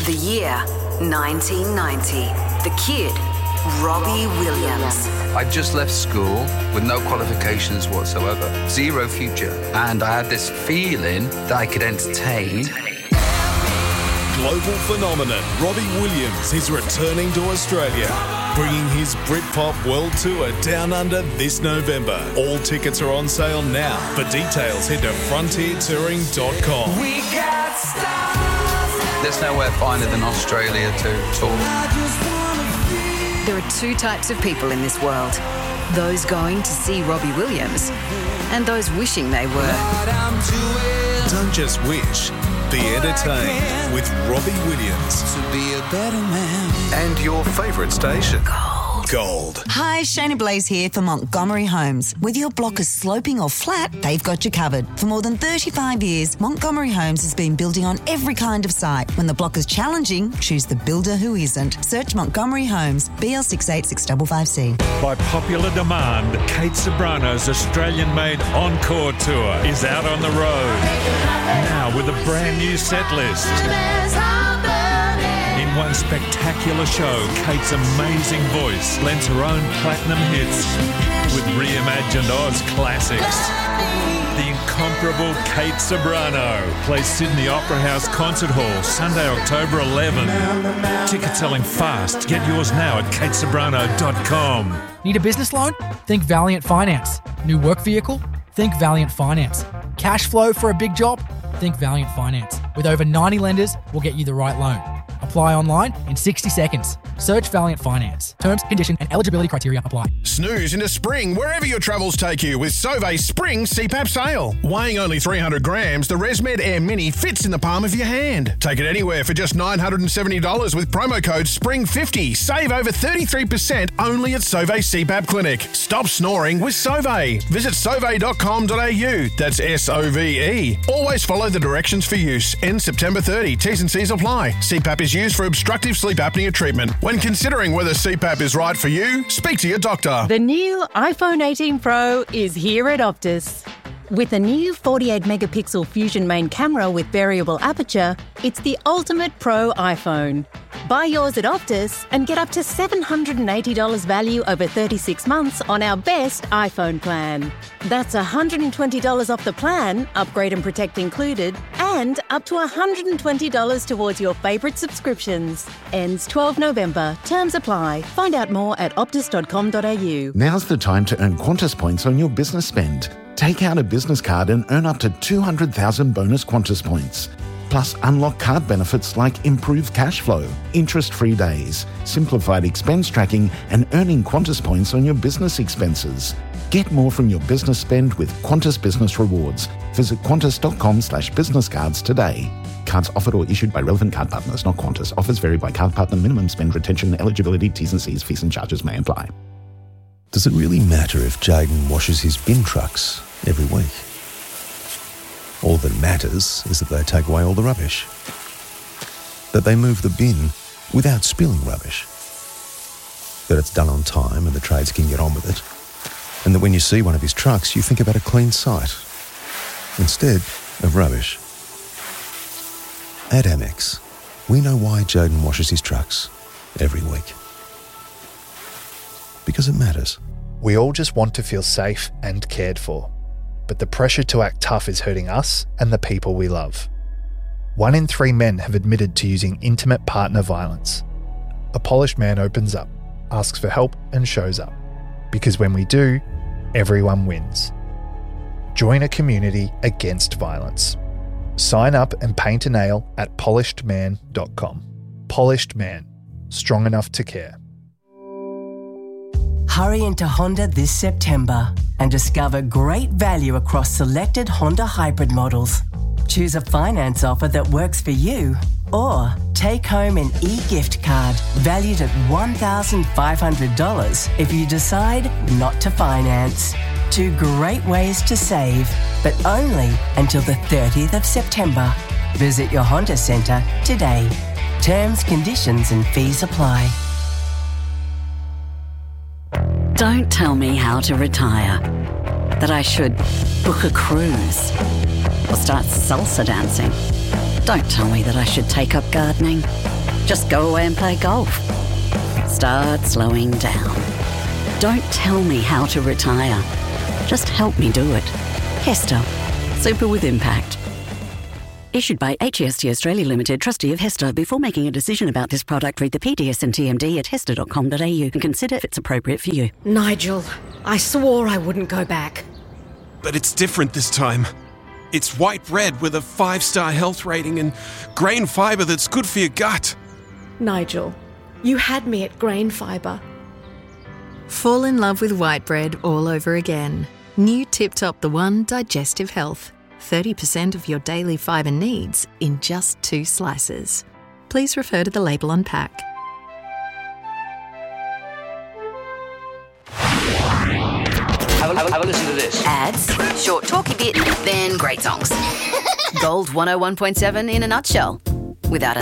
The year 1990. The kid, Robbie Williams. I just left school with no qualifications whatsoever, zero future, and I had this feeling that I could entertain. Global phenomenon Robbie Williams is returning to Australia, bringing his Britpop World Tour down under this November. All tickets are on sale now. For details, head to frontiertouring.com. We got stars. There's nowhere finer than Australia to tour. There are two types of people in this world. Those going to see Robbie Williams and those wishing they were. Don't just wish, be entertained with Robbie Williams. To be a better man. And your favourite station. Gold. Hi, Shayna Blaze here for Montgomery Homes. Whether your block is sloping or flat, they've got you covered. For more than 35 years, Montgomery Homes has been building on every kind of site. When the block is challenging, choose the builder who isn't. Search Montgomery Homes, BL68655C. By popular demand, Kate Sobrano's Australian-made Encore Tour is out on the road. Now with a brand new set list. In one spectacular show, Kate's amazing voice lends her own platinum hits with reimagined Oz classics. The incomparable Kate Sobrano plays Sydney Opera House Concert Hall Sunday, October 11. Tickets selling fast. Get yours now at katesobrano.com. Need a business loan? Think Valiant Finance. New work vehicle? Think Valiant Finance. Cash flow for a big job? Think Valiant Finance. With over 90 lenders, we'll get you the right loan. Apply online in 60 seconds. Search Valiant Finance. Terms, condition and eligibility criteria apply. Snooze into spring wherever your travels take you with Sauvé Spring CPAP Sale. Weighing only 300 grams, the ResMed Air Mini fits in the palm of your hand. Take it anywhere for just $970 with promo code SPRING50. Save over 33% only at Sauvé CPAP Clinic. Stop snoring with Sauvé. Visit sauvé.com.au. That's SOVE. Always follow the directions for use. Ends September 30. T's and C's apply. CPAP is used for obstructive sleep apnea treatment. When considering whether CPAP is right for you, speak to your doctor. The new iPhone 18 Pro is here at Optus. With a new 48-megapixel Fusion main camera with variable aperture, it's the ultimate pro iPhone. Buy yours at Optus and get up to $780 value over 36 months on our best iPhone plan. That's $120 off the plan, upgrade and protect included, and up to $120 towards your favourite subscriptions. Ends 12 November. Terms apply. Find out more at optus.com.au. Now's the time to earn Qantas points on your business spend. Take out a business card and earn up to 200,000 bonus Qantas points. Plus, unlock card benefits like improved cash flow, interest-free days, simplified expense tracking, and earning Qantas points on your business expenses. Get more from your business spend with Qantas Business Rewards. Visit qantas.com/business cards today. Cards offered or issued by relevant card partners, not Qantas. Offers vary by card partner. Minimum spend, retention, eligibility, T's and C's, fees and charges may apply. Does it really matter if Jayden washes his bin trucks every week? All that matters is that they take away all the rubbish. That they move the bin without spilling rubbish. That it's done on time and the trades can get on with it. And that when you see one of his trucks, you think about a clean site instead of rubbish. At Amex, we know why Jayden washes his trucks every week. Because it matters. We all just want to feel safe and cared for. But the pressure to act tough is hurting us and the people we love. 1 in 3 men have admitted to using intimate partner violence. A polished man opens up, asks for help and shows up. Because when we do, everyone wins. Join a community against violence. Sign up and paint a nail at polishedman.com. Polished Man. Strong enough to care. Hurry into Honda this September and discover great value across selected Honda hybrid models. Choose a finance offer that works for you or take home an e-gift card valued at $1,500 if you decide not to finance. 2 great ways to save, but only until the 30th of September. Visit your Honda Centre today. Terms, conditions and fees apply. Don't tell me how to retire. That I should book a cruise or start salsa dancing. Don't tell me that I should take up gardening. Just go away and play golf. Start slowing down. Don't tell me how to retire. Just help me do it. Hester. Super with impact. Issued by HEST Australia Limited, trustee of Hester. Before making a decision about this product, read the PDS and TMD at hester.com.au and consider if it's appropriate for you. Nigel, I swore I wouldn't go back. But it's different this time. It's white bread with a 5-star health rating and grain fibre that's good for your gut. Nigel, you had me at grain fibre. Fall in love with white bread all over again. New Tip Top The One Digestive Health. 30% of your daily fibre needs in just 2 slices. Please refer to the label on pack. Have a listen to this. Ads, short talky bit, then great songs. Gold 101.7 in a nutshell. Without a